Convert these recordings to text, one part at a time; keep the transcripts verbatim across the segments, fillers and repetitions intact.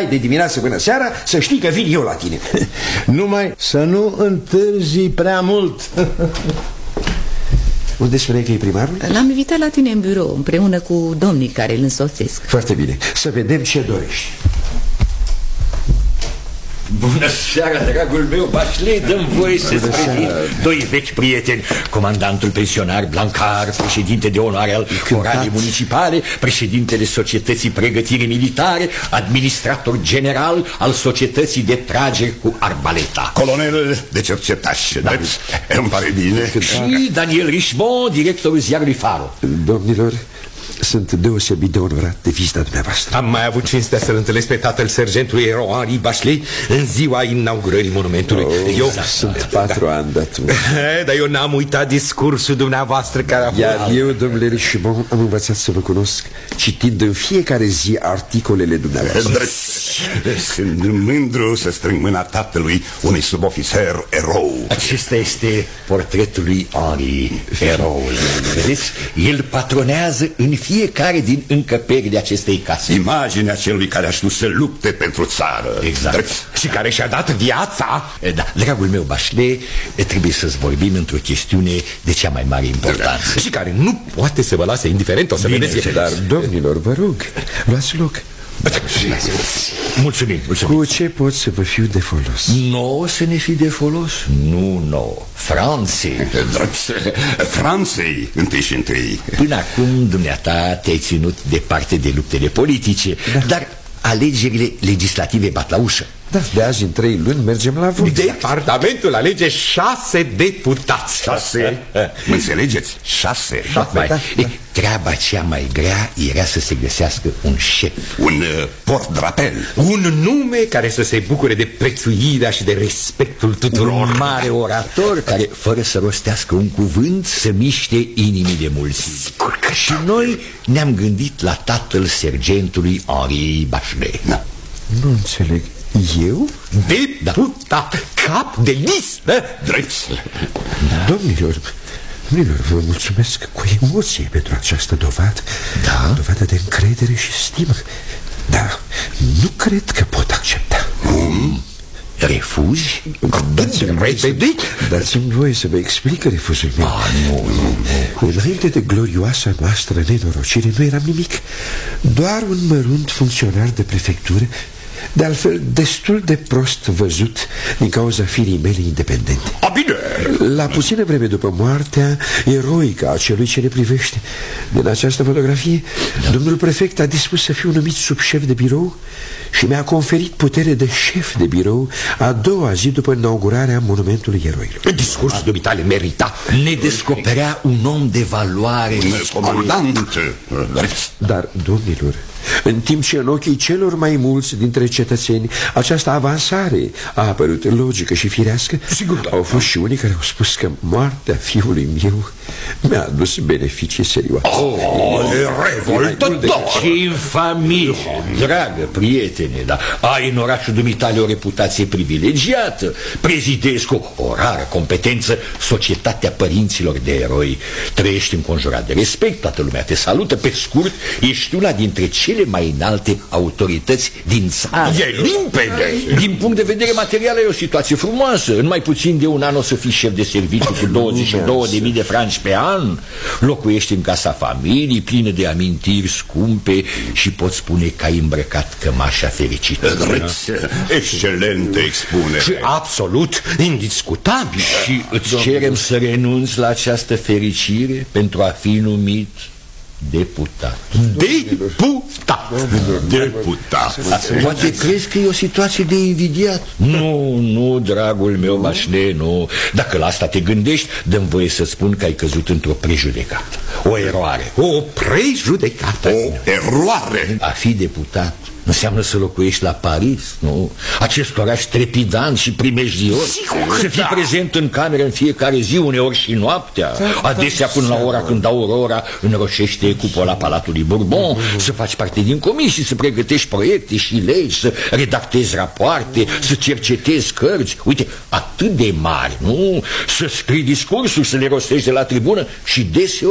stai de dimineață până seara, să știi că vin eu la tine. Numai să nu întârzi prea mult. Unde spuneai că e primarul? L-am invitat la tine în birou, împreună cu domnii care îl însoțesc. Foarte bine, să vedem ce dorești. Bună seara, dragul meu Bachelet, dă-mi voie să-ți prezint doi vechi prieteni, comandantul pensionar Blancar, președinte de onoare al Coralei Municipale, președintele Societății Pregătirii Militare, administrator general al Societății de Trageri cu Arbaleta, colonel de cercetaș, da. Îmi pare bine. Și Daniel Richemont, directorul ziarului Faro. Domnilor, sunt deosebit de onorat de vizita dumneavoastră. Am mai avut cinstea să-l întâlnesc pe tatăl sergentului erou Henri Bachelet în ziua inaugurării monumentului. oh, Eu Sunt patru ani de atunci. Dar eu n-am uitat discursul dumneavoavoastră care a fost. Iar eu, domnule Richemont, am învățat să vă cunosc citind în fiecare zi articolele dumneavoastră. Sunt mândru să strâng mâna tatălui unui subofițer erou. Acesta este portretul lui Henri, eroul. Vedeți? El patronează în fiecare din încăperile acestei case. Imaginea celui care a știut să lupte pentru țară. Exact. Drept. Și care și-a dat viața. Da, dragul meu Bachelet, trebuie să-ți vorbim într-o chestiune de cea mai mare importanță. Și care nu poate să vă lase indiferent. O să Bine, vedeți. Dar, domnilor, vă rog, luați loc. Mulțumim, mulțumim. Cu ce pot să vă fiu de folos? Nouă să ne fi de folos? Nu nouă, Franței. Franței, întâi și întâi. Până acum, dumneata, te-ai ținut departe de luptele politice, da. Dar alegerile legislative bat la ușă. Da, de azi în trei luni mergem la vot. Departamentul alege șase deputați. Șase? Mă înțelegeți? Șase. Da, da, da. E, treaba cea mai grea era să se găsească un șef. Un uh, port-drapel. Un nume care să se bucure de prețuirea și de respectul tuturor. Un mare orator care, fără să rostească un cuvânt, să miște inimile mulți. Și noi ne-am gândit la tatăl sergentului Henri Bachelet. Da. Nu înțeleg. Eu? Deputat, da. Cap de listă. Drept. Da. Domnilor, domnilor, vă mulțumesc cu emoție pentru această dovadă. Da? Dovadă de încredere și stimă. Dar nu cred că pot accepta. Mm. Refuzi? Dați-mi voie, dați-mi voie să vă explic refuzul meu. Ah, nu, nu, nu. Înainte de glorioasa noastră nenorocire nu eram nimic. Doar un mărunt funcționar de prefectură, de altfel destul de prost văzut din cauza firii mele independente. A, bine! La puțină vreme după moartea eroică a celui ce ne privește din această fotografie, da. Domnul prefect a dispus să fiu numit subșef de birou și mi-a conferit putere de șef de birou a doua zi după inaugurarea monumentului eroilor. Discursul dumitale merita. Ne descoperea un om de valoare. Un comandant. Dar, domnilor, în timp ce în ochii celor mai mulți dintre cetățeni această avansare a apărut logică și firească, sigur, da. Au fost și unii care au spus că moartea fiului meu mi-a adus beneficii serioase. Oh, revoltător! Ce infamie! Dragă prietene, da, ai în orașul dumitale o reputație privilegiată. Prezidezi cu o rară competență Societatea Părinților de Eroi. Trăiești înconjurat de respect, toată lumea te salută. Pe scurt, ești una dintre cele mai înalte autorități din țară. E limpede! Din punct de vedere material e o situație frumoasă. În mai puțin de un an o să fii șef de serviciu cu douăzeci și două de mii de franci pe an. Locuiești în casa familiei, plină de amintiri scumpe și poți spune că ai îmbrăcat cămașa fericită. Excelentă expunere. Absolut indiscutabil. Și îți cerem să renunți la această fericire pentru a fi numit deputat. Deputat. Deputat. Poate crezi că e o situație de invidiat? Nu, nu, dragul meu Bachelet, nu. Dacă la asta te gândești, dă-mi voie să spun că ai căzut într-o prejudecată. O eroare. O prejudecată. O eroare. A fi deputat înseamnă să locuiești la Paris, nu? Acest oraș trepidant și primejdios. Să fii da. prezent în cameră în fiecare zi, uneori și noaptea. Adesea până la ora când aurora înroșește cupola Palatului Bourbon. Să faci parte din comisii, să pregătești proiecte și legi, să redactezi rapoarte, să cercetezi cărți. Uite, atât de mari, nu? Să scrii discursuri, să le rostești de la tribună și deseori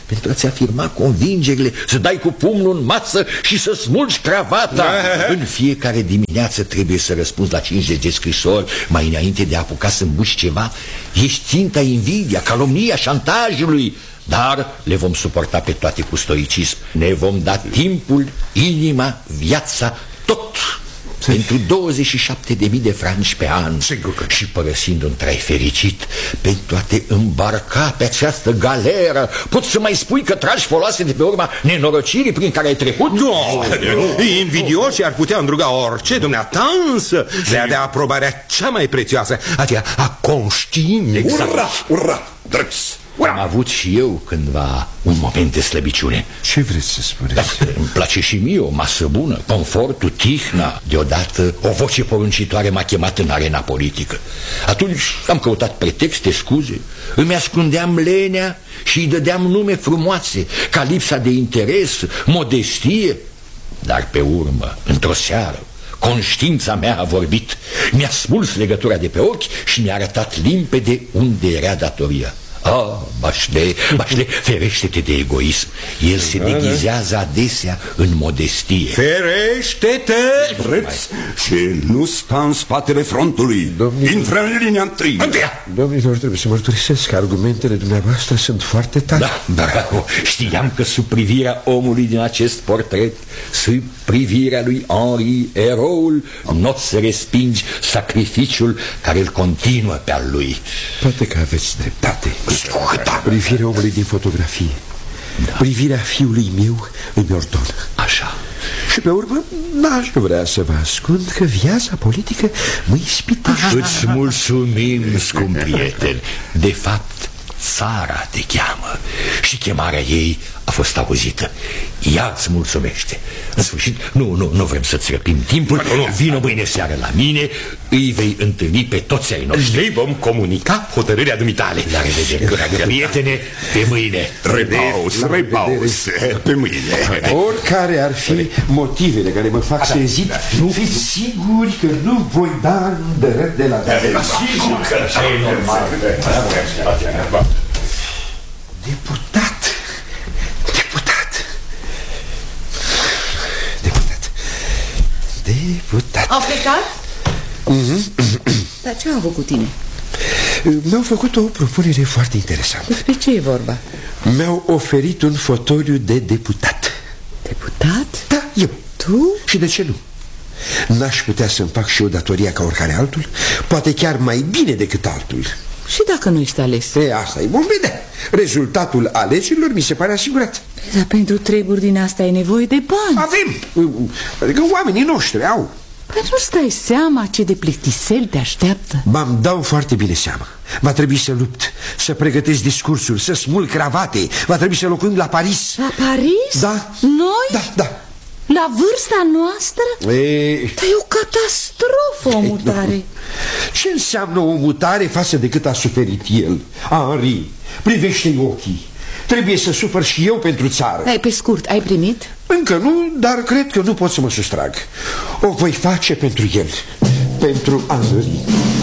pentru a-ți afirma convingerile, să dai cu pumnul în masă și să smulgi cravata. În fiecare dimineață trebuie să răspunzi la cincizeci de scrisori mai înainte de a apuca să îmbuși ceva. Ești ținta invidia, calomnia, șantajului, dar le vom suporta pe toate cu stoicism. Ne vom da timpul, inima, viața, tot pentru douăzeci și șapte de mii de franci pe an. Sigur. Și părăsind un trai fericit, pentru a te îmbarca pe această galeră, poți să mai spui că tragi foloase de pe urma nenorocirii prin care ai trecut? Nu, invidioșii ar putea îndruga orice, dumneata, însă le-a de aprobarea cea mai prețioasă, aceea a conștiinței. Exact. Ura, ura, drept. Am avut și eu cândva un moment de slăbiciune. Ce vreți să spuneți? Da, îmi place și mie o masă bună, confortul, tihna. Deodată o voce poruncitoare m-a chemat în arena politică. Atunci am căutat pretexte, scuze. Îmi ascundeam lenea și îi dădeam nume frumoase, ca lipsa de interes, modestie. Dar pe urmă, într-o seară, conștiința mea a vorbit. Mi-a smuls legătura de pe ochi și mi-a arătat limpede unde era datoria. Ah, Bachelet, Bachelet, ferește-te de egoism. El se deghizează adesea în modestie. Ferește-te! Drept și nu sta în spatele frontului. Domnule... Intră în linia întâi. Domnilor, trebuie să mărturisesc că argumentele dumneavoastră sunt foarte tare. Da, bravo. Știam că sub privirea omului din acest portret, sub privirea lui Henri, eroul, nu o să respingi sacrificiul care îl continuă pe al lui. Poate că aveți dreptate. Privirea omului din fotografie, da. Privirea fiului meu îmi ordonă. Așa. Și pe urmă n-aș vrea să vă ascund că viața politică mă ispitește. Îți mulțumim, scump prieten. De fapt, țara te cheamă și chemarea ei a fost auzită. Ea îți mulțumește. În sfârșit, nu, nu, nu vrem să-ți răpim timpul. Vino mâine seară la mine. Îi vei întâlni pe toți ai noștri. Le vom comunica hotărârea dumitale. La revedere, prietene, pe mâine. Repaus, repaus, pe mâine. Oricare ar fi motivele care mă fac să ezit, nu fiți siguri că nu voi da îndărări de la dare. Sigur că e normal. Deputat. Deputat. Deputat. Deputat. Au plecat? Dar ce au avut cu tine? Mi-au făcut o propunere foarte interesantă. Despre ce e vorba? Mi-au oferit un fotoliu de deputat. Deputat? Da, eu. Tu? Și de ce nu? N-aș putea să-mi fac și eu datoria ca oricare altul? Poate chiar mai bine decât altul. Și dacă nu ești ales? E, asta e, vom vedea. Rezultatul alegerilor mi se pare asigurat. Dar pentru treburi din asta e nevoie de bani. Avem. Adică oamenii noștri au. Dar nu-ți dai seama ce de plictisel te așteaptă? M-am dau foarte bine seama. Va trebui să lupt, să pregătesc discursuri, să smulg cravate. Va trebui să locuim la Paris. La Paris? Da. Noi? Da, da. La vârsta noastră? E... Dar e o catastrofă, o mutare. Ce înseamnă o mutare față de cât a suferit el? Henri, privește-i ochii. Trebuie să sufăr și eu pentru țară. Ai, pe scurt, ai primit? Încă nu, dar cred că nu pot să mă sustrag. O voi face pentru el, pentru Henri.